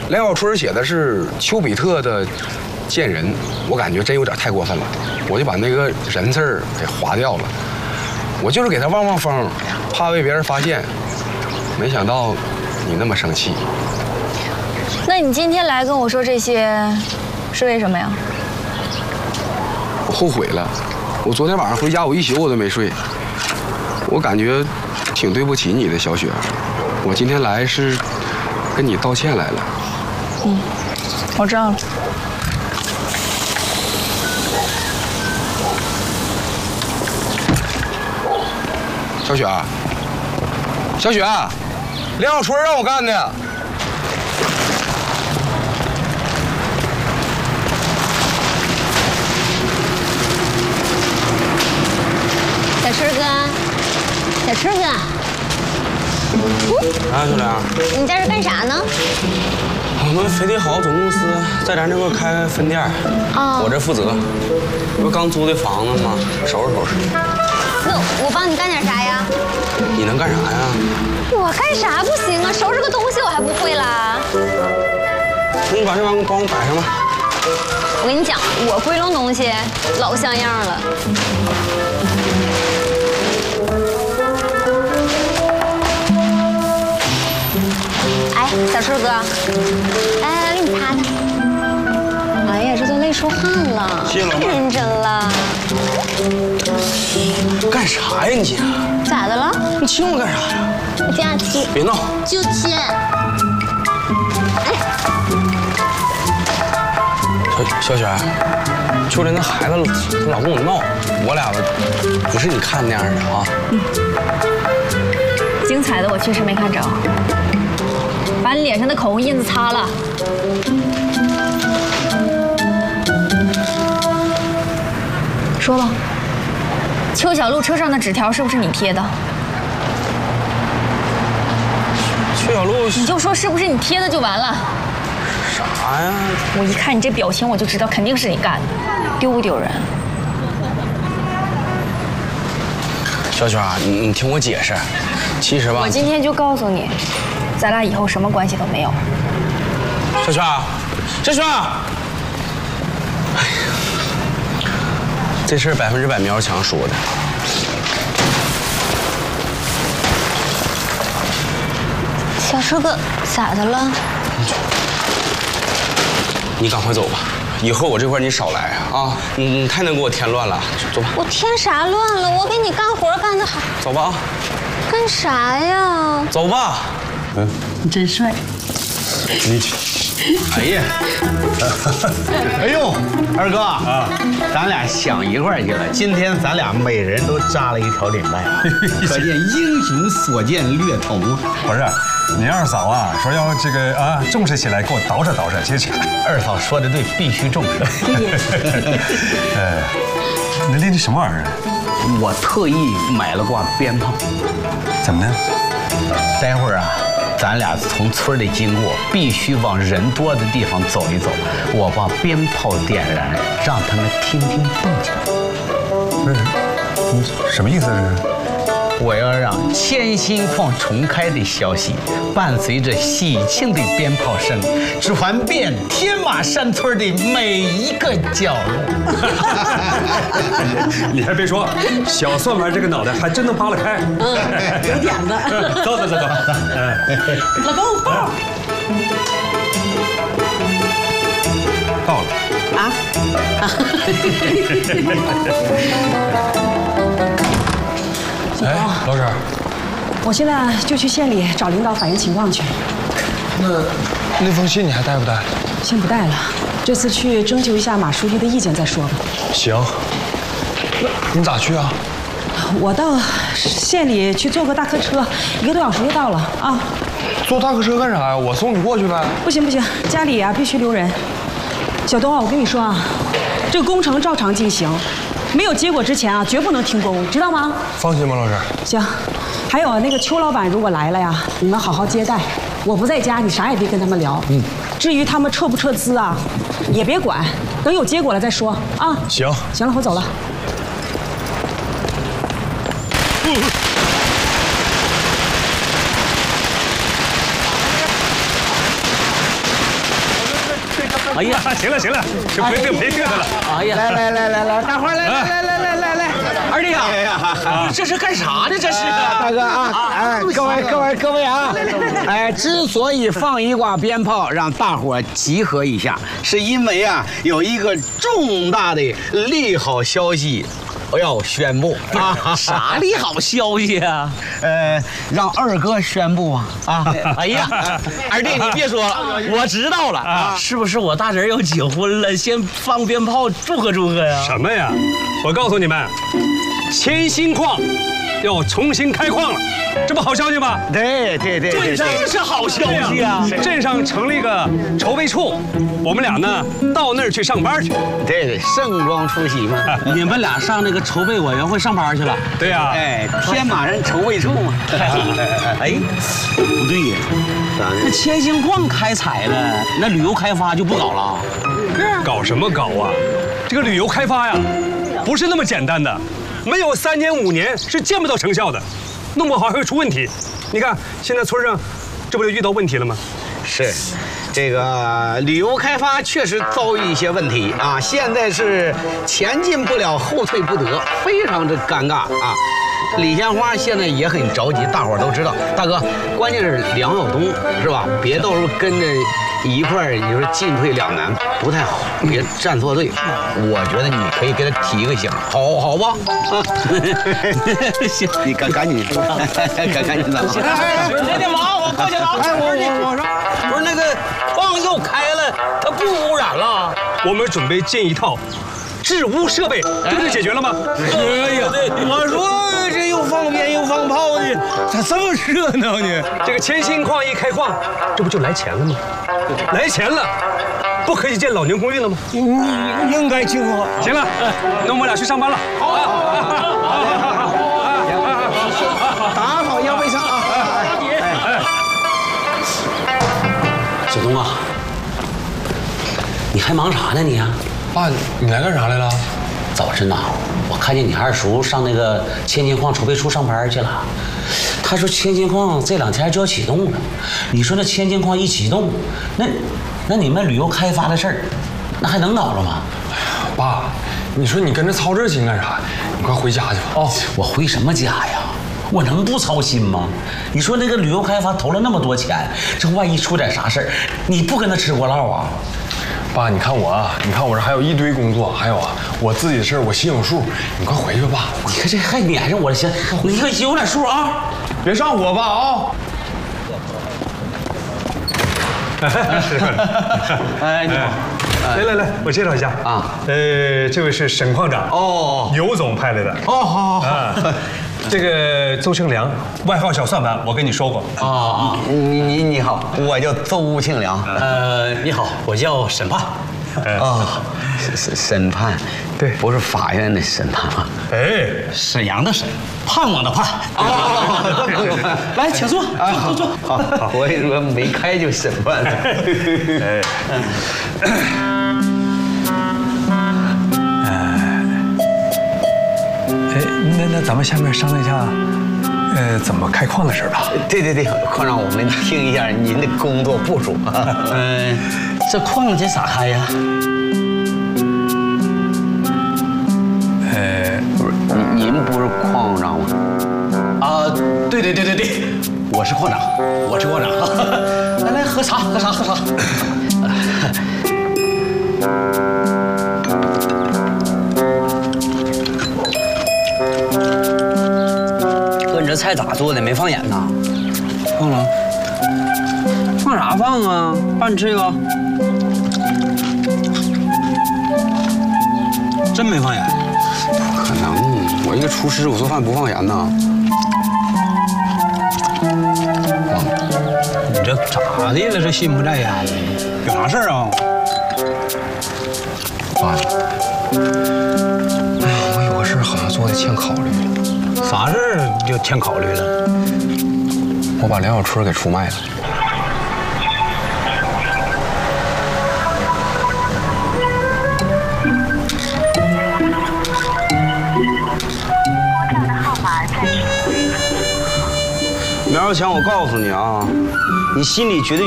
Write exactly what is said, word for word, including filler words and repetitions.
梁小春写的是丘比特的贱人，我感觉真有点太过分了，我就把那个人字儿给划掉了。我就是给他望望风，怕被别人发现。没想到你那么生气。 那你今天来跟我说这些，是为什么呀？ 我后悔了，我昨天晚上回家，我一宿我都没睡。我感觉挺对不起你的，小雪。我今天来是跟你道歉来了。 嗯，我知道了。 小雪，小雪，梁小春让我干的。 小春哥，小春哥， 啊，小梁， 你在这干啥呢？ 我们飞利好总公司在咱这块开分店， 啊， 我这负责。不是刚租的房子吗？收拾收拾。 那我帮你干点啥呀？ 你能干啥呀？ 我干啥不行啊？收拾个东西我还不会啦。 那你把这玩意儿帮我摆上吧。 我跟你讲，我归拢东西老像样了。哎，小春哥，来来，给你擦擦。哎呀，这都累出汗了， 谢了， 太认真了。 干啥呀你？ 咋的了？ 你亲我干啥呀？ 我这样亲。 别闹。 就亲。 小小雪，就这那孩子他老跟我闹，我俩不是你看那样的啊。 嗯。精彩的我确实没看着，把你脸上的口红印子擦了。说吧，邱小璐车上的纸条是不是你贴的？ 邱小璐， 你就说是不是你贴的就完了。 啥呀？ 我一看你这表情，我就知道肯定是你干的，丢不丢人？ 小雪，你你听我解释，其实吧， 我今天就告诉你，咱俩以后什么关系都没有。 小雪，小雪，哎呀，这事儿百分之百苗强说的。 小春哥，咋的了？ 你赶快走吧，以后我这块你少来啊！你你太能给我添乱了，走吧。 我添啥乱了？我给你干活干得好。 走吧啊！ 干啥呀？ 走吧。 嗯， 你真帅。 你， 哎呀，哎呦，二哥啊，咱俩想一块儿去了。今天咱俩每人都扎了一条领带啊，可见英雄所见略同。 不是。你二嫂啊，说要这个啊重视起来，给我捯饬捯饬。其实二嫂说的对，必须重视。 呃，你练的什么玩意儿？ 我特意买了挂鞭炮。 怎么呢？ 待会儿啊，咱俩从村里经过，必须往人多的地方走一走。我把鞭炮点燃，让他们听听动静。 不是，你什么意思这是？ 我要让千心矿重开的消息伴随着喜庆的鞭炮声，传遍天马山村的每一个角落。 你还别说，小算盘这个脑袋还真能扒拉开。 嗯，有点子。 走走走走。 老公抱。 到了。 啊。 哎，老婶， 我现在就去县里找领导反映情况去。 那那封信你还带不带？ 先不带了，这次去征求一下马书记的意见再说吧。 行。那你咋去啊？ 我到县里去坐个大客车，一个多小时就到了啊。 坐大客车干啥呀？我送你过去呗。 不行不行，家里啊必须留人。小东啊，我跟你说啊，这个工程照常进行。没有结果之前啊，绝不能停工，知道吗？ 放心吧，老师。 行，还有那个邱老板如果来了呀，你们好好接待。我不在家，你啥也别跟他们聊。嗯。至于他们撤不撤资啊，也别管，等有结果了再说啊。 行。 行了，我走了。 哎呀， 行了行了，就别嘚别嘚瑟了。 哎呀， 来来来来来，大伙儿来来来来来来来， 二弟啊，这是干啥呢？这是大哥啊，哎，各位各位各位啊，哎，之所以放一挂鞭炮让大伙儿集合一下，是因为啊有一个重大的利好消息。我要宣布啊！ 啥利好消息啊？ 呃，让二哥宣布啊！啊！ 哎呀，二弟你别说了，我知道了啊！是不是我大侄儿要结婚了？先放鞭炮祝贺祝贺呀？ 什么呀？我告诉你们，千心矿要重新开矿了，这不好消息吗？ 对对对对， 这是好消息啊！ 镇上成立个筹备处，我们俩呢到那儿去上班去。 对对，盛装出席嘛。 你们俩上那个筹备委员会上班去了？ 对呀。 哎，天马人筹备处嘛。 哎，不对呀，那千星矿开采了，那旅游开发就不搞了？ 搞什么搞啊？这个旅游开发呀，不是那么简单的。没有三年五年是见不到成效的，弄不好还会出问题。你看现在村上，这不就遇到问题了吗？ 是，这个旅游开发确实遭遇一些问题啊，现在是前进不了，后退不得，非常的尴尬啊。李鲜花现在也很着急，大伙儿都知道，大哥，关键是梁耀东是吧？别到时候跟着一块儿，你说进退两难不太好，别站错队。我觉得你可以给他提个醒，好好吧？啊，行，你赶赶紧，赶赶紧的。 别别忙，我过去了。 哎，我我我说， 不是那个矿又开了，它不污染了？ 我们准备建一套治污设备，这不就解决了吗？ 哎呀，我说这又放鞭又放炮的，咋这么热闹呢？ 这个千心矿一开矿，这不就来钱了吗？来钱了，不可以建老年公寓了吗？ 应应该就好。 行了，那我们俩去上班了。好啊， 打好腰背上啊！ 小东啊，你还忙啥呢你啊？ 爸，你来干啥来了？ 早晨呐，我看见你二叔上那个千金矿筹备处上班去了。他说千金矿这两天就要启动了。你说那千金矿一启动，那那你们旅游开发的事儿，那还能搞了吗？ 爸，你说你跟着操这心干啥？你快回家去吧。 哦，我回什么家呀？我能不操心吗？你说那个旅游开发投了那么多钱，这万一出点啥事儿，你不跟他吃过唠啊？ 爸，你看我啊，你看我这还有一堆工作，还有啊，我自己的事儿我心有数。你快回去吧。 你看这还撵着我了，行，你可有点数啊， 别上火吧啊！ 哎，你好。来来来，我介绍一下啊，呃，这位是沈矿长哦，尤总派来的哦，好好好。 这个邹庆良，外号小算盘，我跟你说过啊啊，你你你好，我叫邹庆良。 呃，你好，我叫审判。 啊，审审判， 对， 不是法院的审判啊。 哎， 沈阳的沈，盼望的盼。啊，来，请坐，坐坐坐。 好，我跟你说，没开就审判。 哎。哎，那那咱们下面商量一下，呃，怎么开矿的事吧。 对对对，矿长，我们听一下您的工作部署啊。 嗯，这矿得咋开呀？ 呃，不是，您您不是矿长吗？ 啊，对对对对对，我是矿长，我是矿长。来来，喝茶，喝茶，喝茶。 哥，你这菜咋做的？没放盐呐？ 放了。 放啥放啊？爸，你吃一个。 真没放盐？ 不可能，我一个厨师，我做饭不放盐呐。 你这咋的了？这心不在焉的，有啥事儿啊？ 爸，哎呀，我有个事儿好像做的欠考虑了。 啥事儿就欠考虑了？ 我把梁小春给出卖了。 苗小强，我告诉你啊，你心里绝对有。